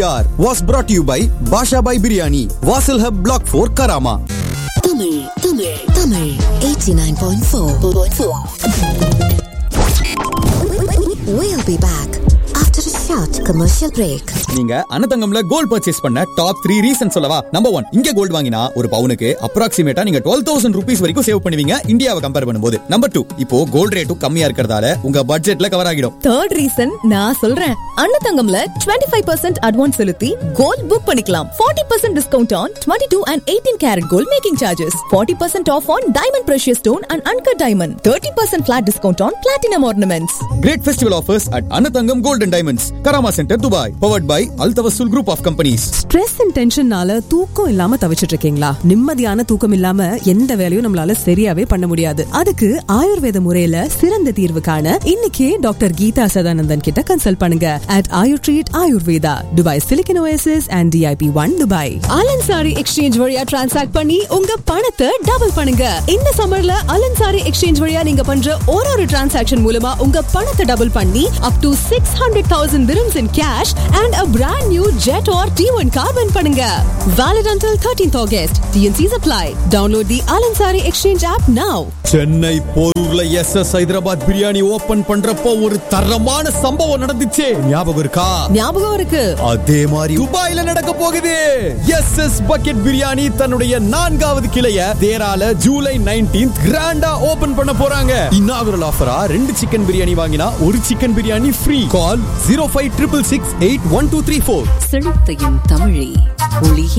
Was brought to you by Basha Bhai Biryani, Vasil Hub Block 4, Karama. Tamil 89.4. We'll be back after a short commercial break. நீங்க அனதங்கம்ல gold purchase பண்ண top 3 reason சொல்லவா? Number 1, இங்க gold வாங்கினா ஒரு பவுனுக்கு அப்ராக்சிமேட்டா நீங்க 12,000 rupees வரைக்கும் save பண்ணுவீங்க இந்தியாவை கம்பேர் பண்ணும்போது. நம்பர் 2, இப்போ கோல்ட் ரேட்டும் கம்மியா இருக்கிறதால உங்க பட்ஜெட்ல கவர் ஆகிடும். தேர்ட் ரீசன் நான் சொல்றேன். அன்னதங்கம்ல 25% அட்வான்ஸ் செலுத்தி கோல்ட் புக் பண்ணிக்கலாம். 40% discount on 22 and 18 karat gold making charges. 40% off on diamond precious stone and uncut diamond. 30% flat discount on platinum ornaments. Great festival offers at Annathangam Gold and Diamonds, Karama Center, Dubai. Powered by Al Tawassul Group of Companies. Stress and டென்ஷன்னால தூக்கம் இல்லாம தவிச்சிட்டு இருக்கீங்களா? நிம்மதியான தூக்கம் இல்லாம எந்த வேலையும் நம்மளால சரியாவே பண்ண முடியாது. அதுக்கு ஆயுர்வேத முறையில சிறந்த தீர்வு காண இன்னைக்கே டாக்டர் கீதா சதானந்தன் கிட்ட கன்சல்ட் பண்ணுங்க. at Ayurtreat Ayurveda, Dubai Silicon Oasis and DIP 1 Dubai. அலன்சாரி exchange வழியா டிரான்சாக்ட் பண்ணி உங்க பணத்தை டபுள் பண்ணுங்க. இந்த சம்மர்ல அலன்சாரி எக்ஸ்சேஞ்ச் வழியா நீங்க பண்ற ஒரு டிரான்சாக்ஷன் மூலமா உங்க பணத்தை டபுள் பண்ணி up to 600,000 dirhams in cash and a brand new Jet or T1 car win பண்ணுங்க. Valid until 13th August. TNCs apply. Download the Alansari Exchange app now. Chennai போரூர்ல SS Hyderabad biryani open பண்றப்போ ஒரு தரமான சம்பவம் நடந்துச்சே, ஞாபகம் இருக்கா? ஞாபகம் இருக்கு. அதே மாதிரி துபாயில நடக்க போகுது. SS பக்கெட் பிரியாணி தன்னுடைய 4வது கிளைய தேரால ஜூலை 19th கிராண்டா ஓபன் பண்ண போறாங்க. இன்னாகுரல் ஆஃபரா 2 சிக்கன் பிரியாணி வாங்கினா ஒரு சிக்கன் பிரியாணி ஃப்ரீ. கால் 0566681234. செழித்தையும் தமிழே ஒளியே